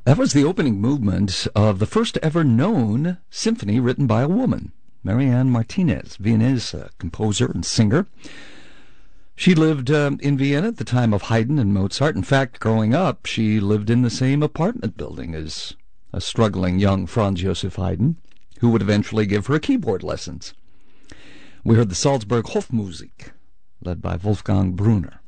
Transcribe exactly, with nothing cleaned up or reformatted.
That was the opening movement of the first ever known symphony written by a woman, Marianne Martinez, Viennese uh, composer and singer. She lived um, in Vienna at the time of Haydn and Mozart. In fact, growing up, she lived in the same apartment building as a struggling young Franz Joseph Haydn, who would eventually give her keyboard lessons. We heard the Salzburg Hofmusik, led by Wolfgang Brunner.